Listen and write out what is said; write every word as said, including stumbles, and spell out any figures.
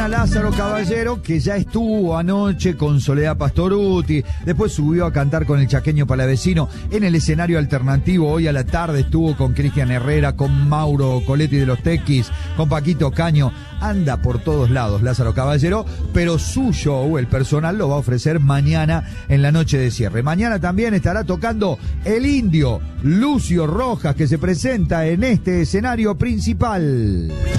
Lázaro Caballero, que ya estuvo anoche con Soledad Pastorutti, después subió a cantar con el Chaqueño Palavecino en el escenario alternativo. Hoy a la tarde estuvo con Cristian Herrera, con Mauro Coletti de los Tequis, con Paquito Caño. Anda por todos lados Lázaro Caballero, pero su show, el personal, lo va a ofrecer mañana en la noche de cierre. Mañana también estará tocando el indio Lucio Rojas, que se presenta en este escenario principal.